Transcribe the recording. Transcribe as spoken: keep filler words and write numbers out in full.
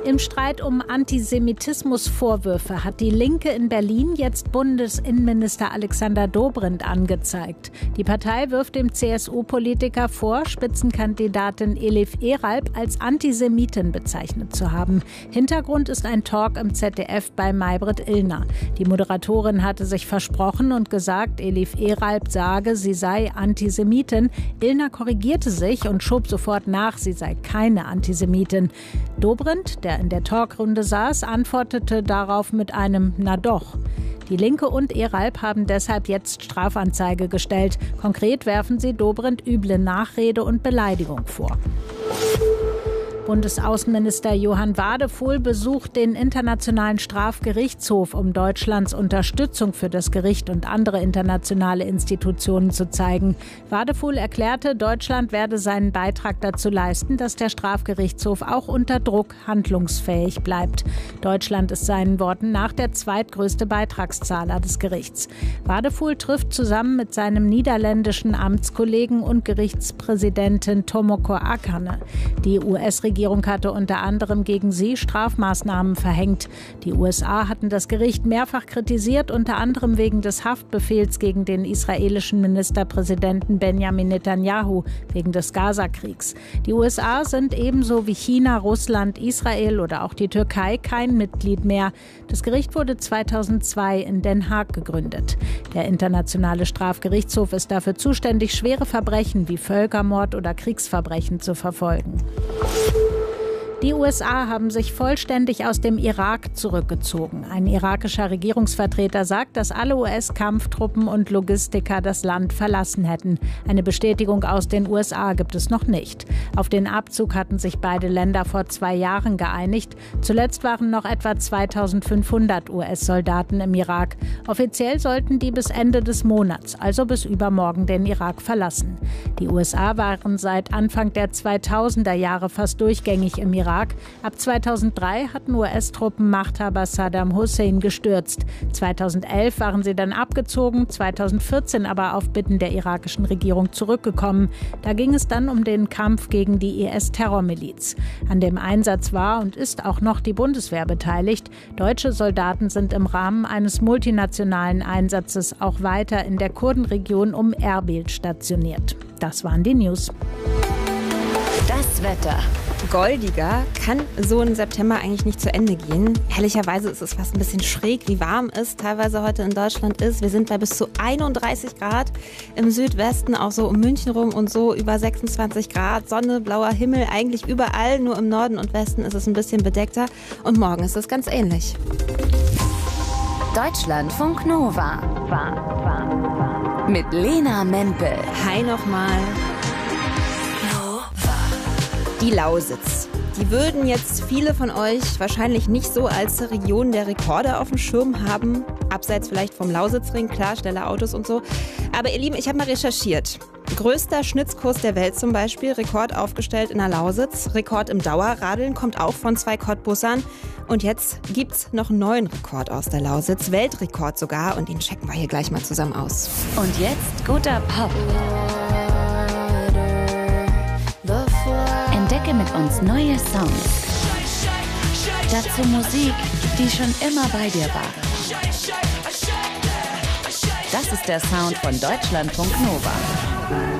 Im Streit um Antisemitismusvorwürfe hat die Linke in Berlin jetzt Bundesinnenminister Alexander Dobrindt angezeigt. Die Partei wirft dem C S U-Politiker vor, Spitzenkandidatin Elif Eralp als Antisemitin bezeichnet zu haben. Hintergrund ist ein Talk im Z D F bei Maybrit Illner. Die Moderatorin hatte sich versprochen und gesagt, Elif Eralp sage, sie sei Antisemitin. Illner korrigierte sich und schob sofort nach, sie sei keine Antisemitin. Dobrindt, der in der Talkrunde saß, antwortete darauf mit einem Na doch. Die Linke und Eralp haben deshalb jetzt Strafanzeige gestellt. Konkret werfen sie Dobrindt üble Nachrede und Beleidigung vor. Bundesaußenminister Johann Wadefuhl besucht den Internationalen Strafgerichtshof, um Deutschlands Unterstützung für das Gericht und andere internationale Institutionen zu zeigen. Wadefuhl erklärte, Deutschland werde seinen Beitrag dazu leisten, dass der Strafgerichtshof auch unter Druck handlungsfähig bleibt. Deutschland ist seinen Worten nach der zweitgrößte Beitragszahler des Gerichts. Wadefuhl trifft zusammen mit seinem niederländischen Amtskollegen und Gerichtspräsidentin Tomoko Akane. Die U S-Regierung Die Regierung hatte unter anderem gegen sie Strafmaßnahmen verhängt. Die U S A hatten das Gericht mehrfach kritisiert, unter anderem wegen des Haftbefehls gegen den israelischen Ministerpräsidenten Benjamin Netanyahu wegen des Gazakriegs. Die U S A sind ebenso wie China, Russland, Israel oder auch die Türkei kein Mitglied mehr. Das Gericht wurde zweitausendzwei in Den Haag gegründet. Der Internationale Strafgerichtshof ist dafür zuständig, schwere Verbrechen wie Völkermord oder Kriegsverbrechen zu verfolgen. Die U S A haben sich vollständig aus dem Irak zurückgezogen. Ein irakischer Regierungsvertreter sagt, dass alle U S-Kampftruppen und Logistiker das Land verlassen hätten. Eine Bestätigung aus den U S A gibt es noch nicht. Auf den Abzug hatten sich beide Länder vor zwei Jahren geeinigt. Zuletzt waren noch etwa zweitausendfünfhundert U S-Soldaten im Irak. Offiziell sollten die bis Ende des Monats, also bis übermorgen, den Irak verlassen. Die U S A waren seit Anfang der zweitausender Jahre fast durchgängig im Irak. Ab zweitausenddrei hatten U S-Truppen Machthaber Saddam Hussein gestürzt. zweitausendelf waren sie dann abgezogen, zweitausendvierzehn aber auf Bitten der irakischen Regierung zurückgekommen. Da ging es dann um den Kampf gegen die I S-Terrormiliz. An dem Einsatz war und ist auch noch die Bundeswehr beteiligt. Deutsche Soldaten sind im Rahmen eines multinationalen Einsatzes auch weiter in der Kurdenregion um Erbil stationiert. Das waren die News. Das Wetter. Goldiger kann so ein September eigentlich nicht zu Ende gehen. Ehrlicherweise ist es fast ein bisschen schräg, wie warm es teilweise heute in Deutschland ist. Wir sind bei bis zu einunddreißig Grad im Südwesten, auch so um München rum und so über sechsundzwanzig Grad. Sonne, blauer Himmel, eigentlich überall. Nur im Norden und Westen ist es ein bisschen bedeckter. Und morgen ist es ganz ähnlich. Deutschlandfunk Nova. Mit Lena Mempel. Hi nochmal. Die Lausitz. Die würden jetzt viele von euch wahrscheinlich nicht so als Region der Rekorde auf dem Schirm haben. Abseits vielleicht vom Lausitzring, klar, schnelle Autos und so. Aber ihr Lieben, ich habe mal recherchiert. Größter Schnitzkurs der Welt zum Beispiel, Rekord aufgestellt in der Lausitz. Rekord im Dauerradeln kommt auch von zwei Cottbussern. Und jetzt gibt's noch einen neuen Rekord aus der Lausitz, Weltrekord sogar. Und den checken wir hier gleich mal zusammen aus. Und jetzt guter Pop. Entdecke mit uns neue Sounds. Dazu Musik, die schon immer bei dir war. Das ist der Sound von Deutschlandfunk Nova.